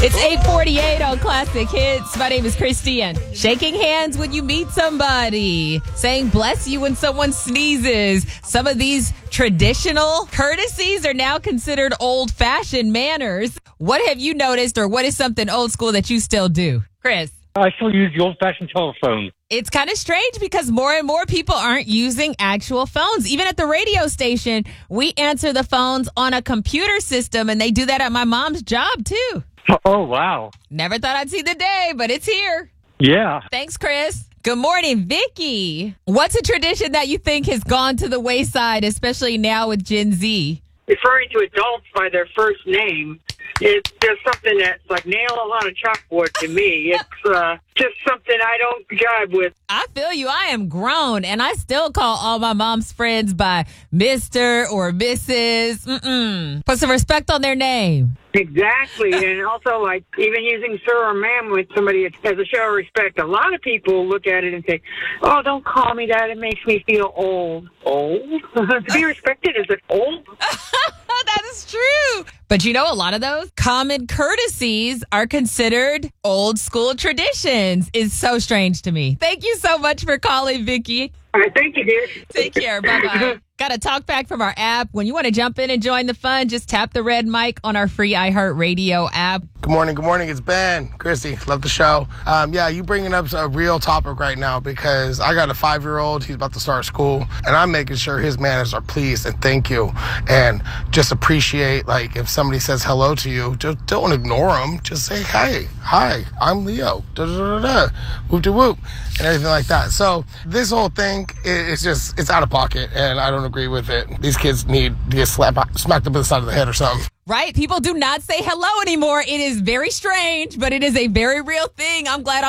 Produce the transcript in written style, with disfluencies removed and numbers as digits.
It's 8:48 on Classic Hits. My name is Christy, and shaking hands when you meet somebody, saying bless you when someone sneezes. Some of these traditional courtesies are now considered old-fashioned manners. What have you noticed, or what is something old school that you still do? Chris? I still use the old-fashioned telephone. It's kind of strange because more and more people aren't using actual phones. Even at the radio station, we answer the phones on a computer system, and they do that at my mom's job, too. Oh, wow. Never thought I'd see the day, but it's here. Yeah. Thanks, Chris. Good morning, Vicky. What's a tradition that you think has gone to the wayside, especially now with Gen Z? Referring to adults by their first name is just something that's like nail on a chalkboard to me. It's just something I don't jive with. I feel you. I am grown, and I still call all my mom's friends by Mr. or Mrs. Put some respect on their name. Exactly. And also, like, even using sir or ma'am with somebody as a show of respect. A lot of people look at it and say, oh, don't call me that. It makes me feel old. Old? To be respected, is it old? That is true. But you know, a lot of those common courtesies are considered old school traditions. It's so strange to me. Thank you so much for calling, Vicky. All right, thank you, dear. Take care. Bye-bye. Got a talk back from our app. When you want to jump in and join the fun, just tap the red mic on our free iHeartRadio app. Good morning. It's Ben. Christy, love the show. You bringing up a real topic right now because I got a 5-year-old. He's about to start school, and I'm making sure his manners are pleased and thank you. And just appreciate, like, if somebody says hello to you, just don't ignore them. Just say, hey, hi, I'm Leo, whoop-de-whoop, and everything like that. So this whole thing, it's out of pocket, and I don't agree with it. These kids need to get smacked up in the side of the head or something. Right? People do not say hello anymore. It is very strange, but it is a very real thing. I'm glad